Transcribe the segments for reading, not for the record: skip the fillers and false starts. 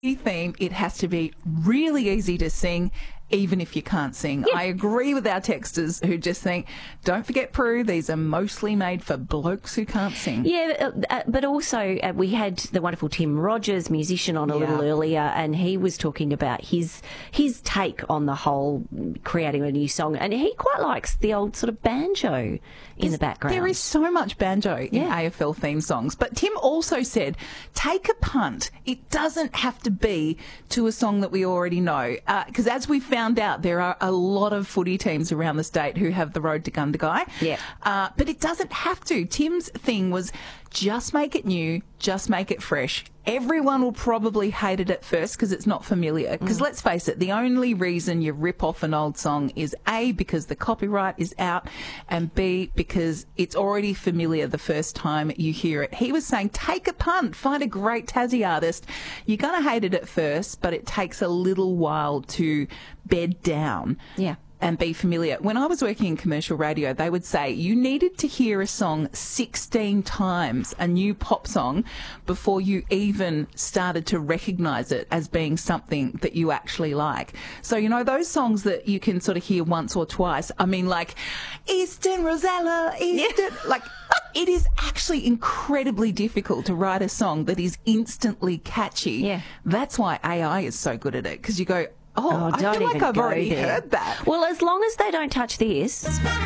theme, it has to be really easy to sing, even if you can't sing. Yeah. I agree with our texters who just think, don't forget, Prue, these are mostly made for blokes who can't sing. Yeah, but also we had the wonderful Tim Rogers, musician, on a little earlier, and he was talking about his take on the whole creating a new song, and he quite likes the old sort of banjo in the background. There is so much banjo in AFL theme songs, but Tim also said, take a punt. It doesn't have to be to a song that we already know, because as we found out, there are a lot of footy teams around the state who have the Road to Gundagai. Yeah. But it doesn't have to. Tim's thing was just make it new, just make it fresh. Everyone will probably hate it at first because it's not familiar. Because let's face it, the only reason you rip off an old song is A, because the copyright is out, and B, because it's already familiar the first time you hear it. He was saying, take a punt, find a great Tassie artist. You're going to hate it at first, but it takes a little while to bed down. Yeah. And be familiar. When I was working in commercial radio, they would say you needed to hear a song 16 times, a new pop song, before you even started to recognise it as being something that you actually like. So, you know, those songs that you can sort of hear once or twice, I mean, like Eastern Rosella, like it is actually incredibly difficult to write a song that is instantly catchy. Yeah. That's why AI is so good at it, because you go, I don't feel like even I've go already there. heard that. Well, as long as they don't touch this.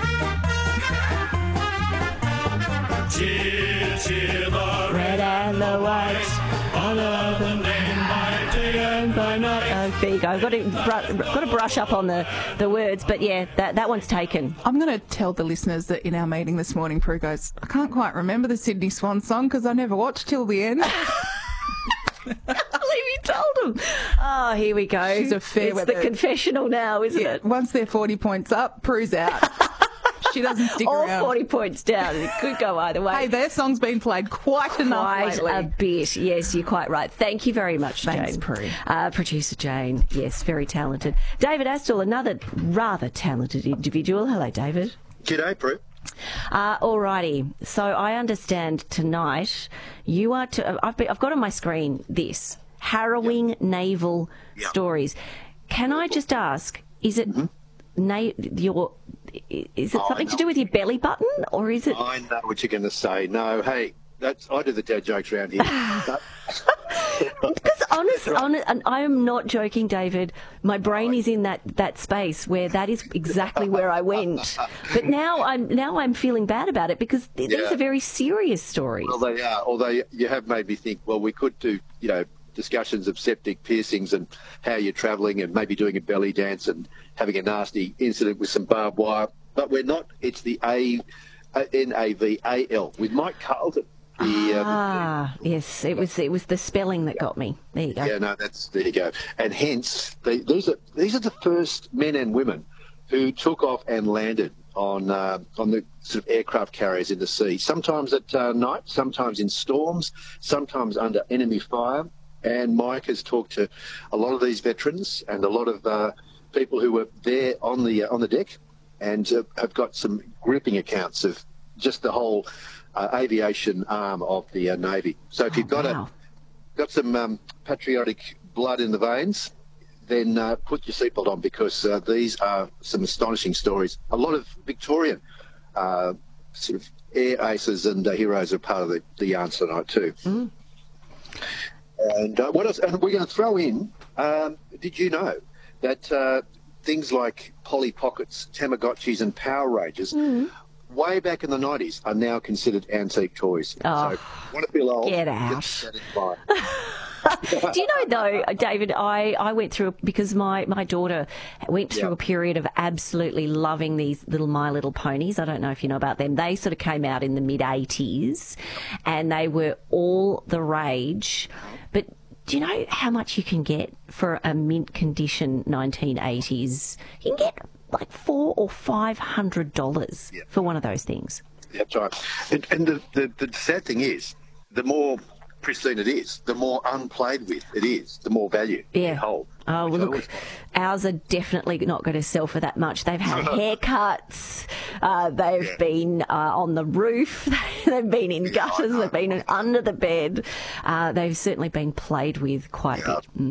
Cheer, cheer the Red and the white, all of them by day and by night. Oh, there you go. I've got to brush up on the words, but yeah, that one's taken. I'm going to tell the listeners that in our meeting this morning, Prue goes, I can't quite remember the Sydney Swan song because I never watched till the end. I believe you told him. Oh, here we go. She's a fair It's weather. the confessional now, isn't it? Once they're 40 points up, Prue's out. She doesn't stick All around. 40 points down. It could go either way. Hey, their song's been played quite enough Quite lately. a bit. Yes, you're quite right. Thank you very much, Thanks, Jane. Prue. Producer Jane. Yes, very talented. David Astle, another rather talented individual. Hello, David. G'day, Prue. Alrighty. So I understand tonight you are I've got on my screen this harrowing naval stories. Can I just ask, is it is it something to do with your belly button, or is it? I know what you're going to say. No, hey, I do the dad jokes around here. Because honest, and I am not joking, David. My brain is in that space where that is exactly where I went. But now I'm feeling bad about it because these are very serious stories. Well, they are. Although you have made me think. Well, we could do, discussions of septic piercings and how you're travelling and maybe doing a belly dance and having a nasty incident with some barbed wire. But we're not. It's the NAVAL with Mike Carlton. Yes, it was the spelling that got me. There you go. Yeah, no, there you go. And hence, these are the first men and women who took off and landed on the sort of aircraft carriers in the sea. Sometimes at night, sometimes in storms, sometimes under enemy fire. And Mike has talked to a lot of these veterans and a lot of people who were there on the deck, and have got some gripping accounts of just the whole aviation arm of the Navy. So if you've got some patriotic blood in the veins, then put your seatbelt on, because these are some astonishing stories. A lot of Victorian sort of air aces and heroes are part of the yarns tonight too. Mm. And what else? And we're going to throw in, did you know that things like Polly Pockets, Tamagotchis and Power Rangers way back in the 90s are now considered antique toys? Oh, so want to feel old? Get out. Do you know, though, David, I went through, because my daughter went through a period of absolutely loving these little My Little Ponies. I don't know if you know about them. They sort of came out in the mid-'80s and they were all the rage. But do you know how much you can get for a mint condition 1980s? You can get like $400 or $500 for one of those things. That's right. And the sad thing is, the more pristine it is, the more unplayed with it is, the more value it holds. Oh, well, look, ours are definitely not going to sell for that much. They've had haircuts, they've been on the roof, they've been in gutters, they've been under the bed. They've certainly been played with quite a bit.